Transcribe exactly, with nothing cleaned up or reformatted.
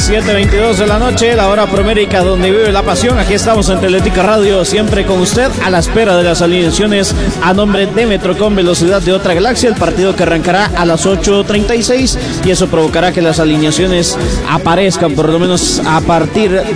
siete veintidós de la noche, la hora promérica donde vive la pasión. Aquí estamos en Teletica Radio, siempre con usted, a la espera de las alineaciones a nombre de Metrocom Velocidad de otra galaxia. El partido que arrancará a las ocho treinta y seis y eso provocará que las alineaciones aparezcan por lo menos a partir